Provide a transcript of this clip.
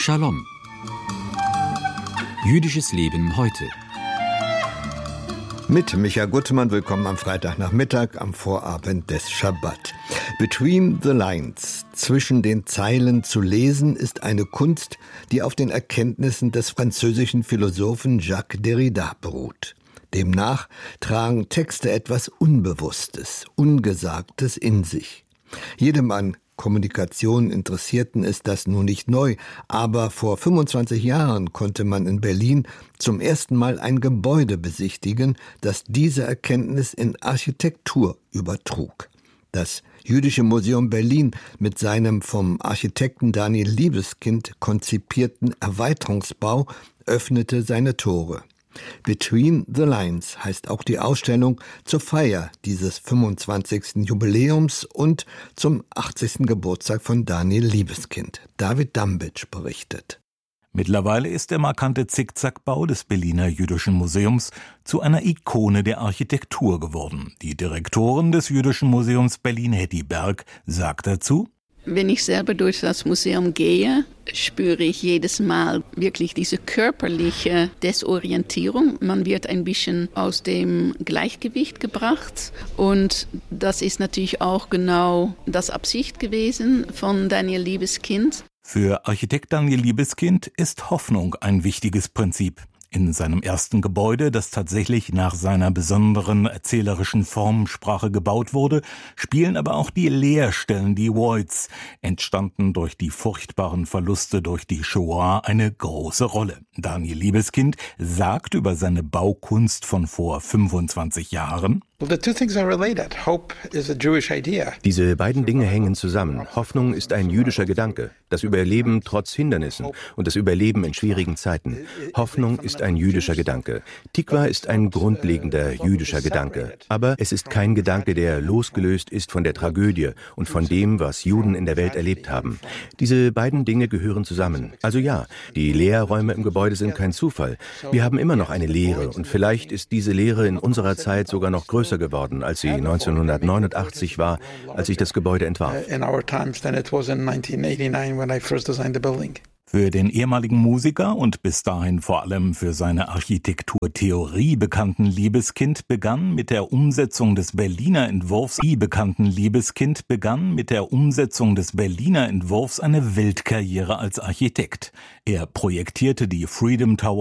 Shalom. Jüdisches Leben heute. Mit Micha Gutmann, willkommen am Freitagnachmittag, am Vorabend des Schabbat. Between the Lines, zwischen den Zeilen zu lesen, ist eine Kunst, die auf den Erkenntnissen des französischen Philosophen Jacques Derrida beruht. Demnach tragen Texte etwas Unbewusstes, Ungesagtes in sich. Jedem an Kommunikation Interessierten ist das nun nicht neu, aber vor 25 Jahren konnte man in Berlin zum ersten Mal ein Gebäude besichtigen, das diese Erkenntnis in Architektur übertrug. Das Jüdische Museum Berlin mit seinem vom Architekten Daniel Libeskind konzipierten Erweiterungsbau öffnete seine Tore. Between the Lines heißt auch die Ausstellung zur Feier dieses 25. Jubiläums und zum 80. Geburtstag von Daniel Libeskind. David Dambitsch berichtet. Mittlerweile ist der markante Zickzackbau des Berliner Jüdischen Museums zu einer Ikone der Architektur geworden. Die Direktorin des Jüdischen Museums Berlin, Hetty Berg, sagt dazu: Wenn ich selber durch das Museum gehe, spüre ich jedes Mal wirklich diese körperliche Desorientierung. Man wird ein bisschen aus dem Gleichgewicht gebracht. Und das ist natürlich auch genau das Absicht gewesen von Daniel Libeskind. Für Architekt Daniel Libeskind ist Hoffnung ein wichtiges Prinzip. In seinem ersten Gebäude, das tatsächlich nach seiner besonderen erzählerischen Formensprache gebaut wurde, spielen aber auch die Leerstellen, die Voids, entstanden durch die furchtbaren Verluste durch die Shoah, eine große Rolle. Daniel Libeskind sagt über seine Baukunst von vor 25 Jahren: Diese beiden Dinge hängen zusammen. Hoffnung ist ein jüdischer Gedanke, das Überleben trotz Hindernissen und das Überleben in schwierigen Zeiten. Hoffnung ist ein jüdischer Gedanke. Tikva ist ein grundlegender jüdischer Gedanke. Aber es ist kein Gedanke, der losgelöst ist von der Tragödie und von dem, was Juden in der Welt erlebt haben. Diese beiden Dinge gehören zusammen. Also ja, die Leerräume im Gebäude sind kein Zufall. Wir haben immer noch eine Leere und vielleicht ist diese Leere in unserer Zeit sogar noch größer geworden, als sie 1989 war, als ich das Gebäude entwarf. Für den ehemaligen Musiker und bis dahin vor allem für seine Architekturtheorie bekannten Libeskind begann mit der Umsetzung des Berliner Entwurfs eine Weltkarriere als Architekt. Er projektierte die Freedom Tower